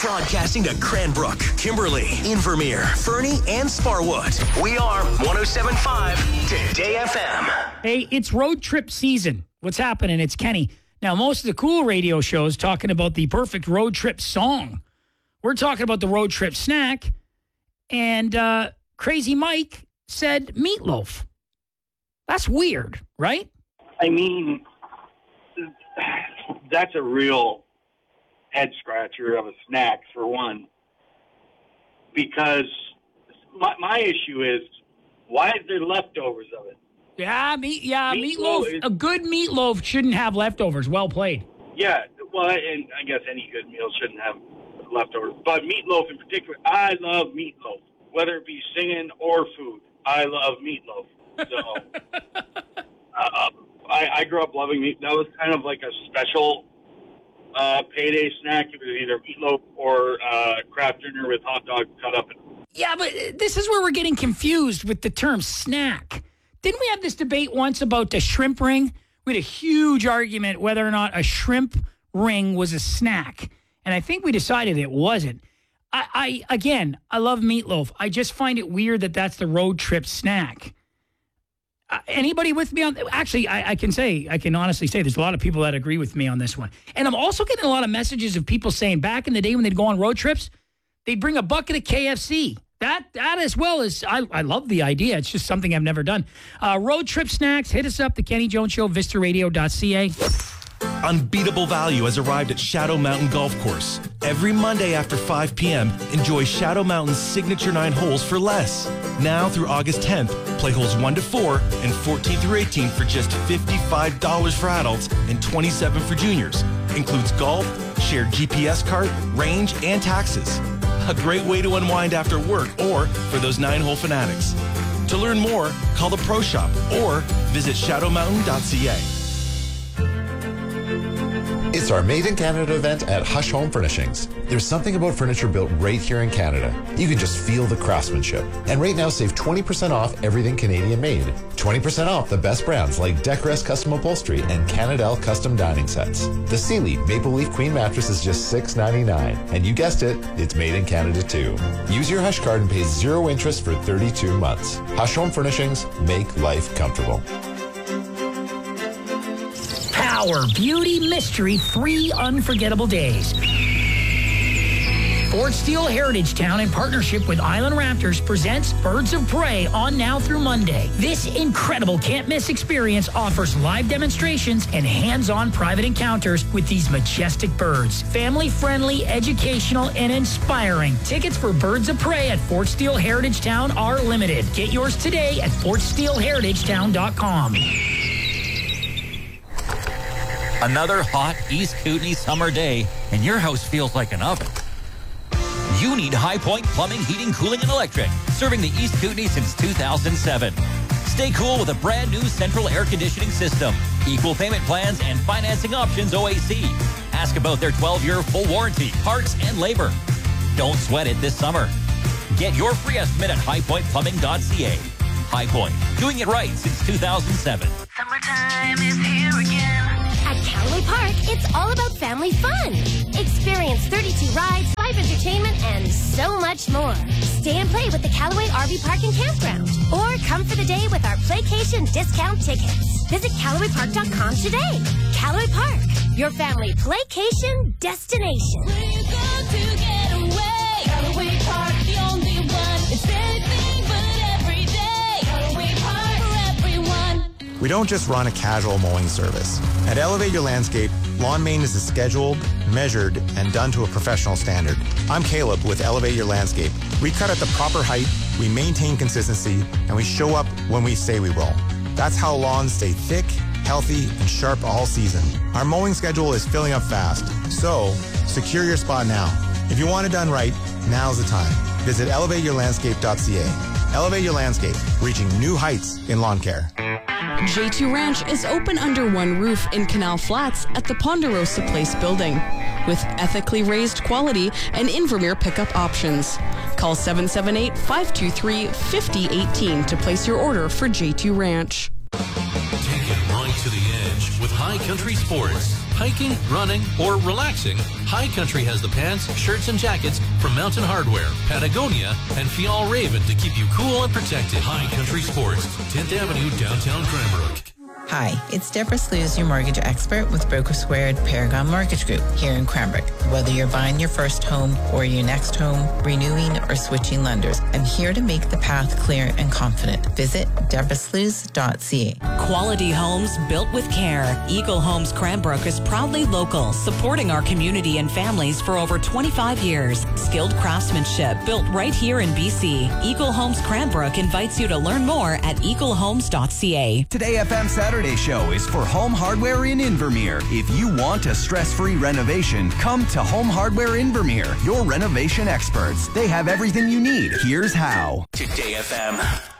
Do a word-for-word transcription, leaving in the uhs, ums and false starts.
Broadcasting to Cranbrook, Kimberly, Invermere, Fernie, and Sparwood. We are one oh seven point five Today F M. Hey, it's road trip season. What's happening? It's Kenny. Now, most of the cool radio shows talking about the perfect road trip song. We're talking about the road trip snack. And uh, Crazy Mike said meatloaf. That's weird, right? I mean, that's a real head scratcher of a snack, for one. Because my, my issue is, why is there leftovers of it? Yeah, meat, yeah, meatloaf. Meatloaf is, a good meatloaf shouldn't have leftovers. Well played. Yeah, well, and I guess any good meal shouldn't have leftovers. But meatloaf in particular, I love meatloaf. Whether it be singing or food, I love meatloaf. So uh, I, I grew up loving meat. That was kind of like a special uh, payday snack. It was either meatloaf or uh, Kraft Dinner with hot dog cut up. Yeah, but this is where we're getting confused with the term snack. Didn't we have this debate once about the shrimp ring? We had a huge argument whether or not a shrimp ring was a snack. And I think we decided it wasn't. I, I again, I love meatloaf. I just find it weird that that's the road trip snack. Uh, anybody with me on? Actually, I, I can say, I can honestly say, there's a lot of people that agree with me on this one. And I'm also getting a lot of messages of people saying back in the day when they'd go on road trips, they'd bring a bucket of K F C. That that as well as I, I love the idea. It's just something I've never done. Uh, road trip snacks. Hit us up, the Kenny Jones Show, vista radio dot c a. Unbeatable value has arrived at Shadow Mountain Golf Course. Every Monday after five p.m., enjoy Shadow Mountain's signature nine holes for less. Now through August tenth, play holes one to four and fourteen through eighteen for just fifty-five dollars for adults and twenty-seven dollars for juniors. Includes golf, shared G P S cart, range, and taxes. A great way to unwind after work or for those nine-hole fanatics. To learn more, call the Pro Shop or visit shadow mountain dot c a. It's our Made in Canada event at Hush Home Furnishings. There's something about furniture built right here in Canada. You can just feel the craftsmanship. And right now, save twenty percent off everything Canadian made. twenty percent off the best brands like Decrest Custom Upholstery and Canadel Custom Dining Sets. The Sealy Maple Leaf Queen Mattress is just six ninety-nine. And you guessed it, it's made in Canada too. Use your Hush card and pay zero interest for thirty-two months. Hush Home Furnishings, make life comfortable. Power, beauty, mystery, three unforgettable days. Fort Steele Heritage Town, in partnership with Island Raptors, presents Birds of Prey on now through Monday. This incredible can't-miss experience offers live demonstrations and hands-on private encounters with these majestic birds. Family-friendly, educational, and inspiring. Tickets for Birds of Prey at Fort Steele Heritage Town are limited. Get yours today at fort steele heritage town dot com. Another hot East Kootenay summer day, and your house feels like an oven. You need High Point Plumbing, Heating, Cooling, and Electric, serving the East Kootenay since two thousand seven. Stay cool with a brand new central air conditioning system, equal payment plans, and financing options O A C. Ask about their twelve-year full warranty, parts, and labor. Don't sweat it this summer. Get your free estimate at high point plumbing dot c a. High Point, doing it right since two thousand seven. Summertime is here again. At Callaway Park, it's all about family fun. Experience thirty-two rides, live entertainment, and so much more. Stay and play with the Callaway R V Park and Campground. Or come for the day with our Playcation discount tickets. Visit Callaway Park dot com today. Callaway Park, your family Playcation destination. We're going to get away. Callaway Park, the only one. It's anything but every day. Callaway Park for everyone. We don't just run a casual mowing service. At Elevate Your Landscape, lawn maintenance is scheduled, measured, and done to a professional standard. I'm Caleb with Elevate Your Landscape. We cut at the proper height, we maintain consistency, and we show up when we say we will. That's how lawns stay thick, healthy, and sharp all season. Our mowing schedule is filling up fast, so secure your spot now. If you want it done right, now's the time. Visit elevate your landscape dot c a. Elevate Your Landscape, reaching new heights in lawn care. J two Ranch is open under one roof in Canal Flats at the Ponderosa Place building with ethically raised quality and Invermere pickup options. Call seven seven eight, five two three, five zero one eight to place your order for J two Ranch. Take it right to the edge with High Country Sports. hiking, running, or relaxing, High Country has the pants, shirts, and jackets from Mountain Hardwear, Patagonia, and Fial Raven to keep you cool and protected. High Country Sports, tenth Avenue, downtown Cranbrook. Hi, it's Deborah Slews, your mortgage expert with Broker Squared Paragon Mortgage Group here in Cranbrook. Whether you're buying your first home or your next home, renewing or switching lenders, I'm here to make the path clear and confident. Visit deborah slews dot c a. Quality homes built with care. Eagle Homes Cranbrook is proudly local, supporting our community and families for over twenty-five years. Skilled craftsmanship built right here in B C. Eagle Homes Cranbrook invites you to learn more at eagle homes dot c a. Today F M Saturday Show is for Home Hardware in Invermere. If you want a stress-free renovation, come to Home Hardware Invermere, your renovation experts. They have everything you need. Here's how. Today F M.